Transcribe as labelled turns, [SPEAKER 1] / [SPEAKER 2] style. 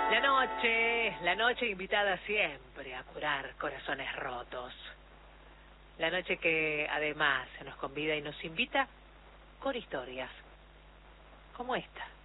[SPEAKER 1] La noche invitada siempre a curar corazones rotos. La noche que además se nos convida y nos invita con historias como esta.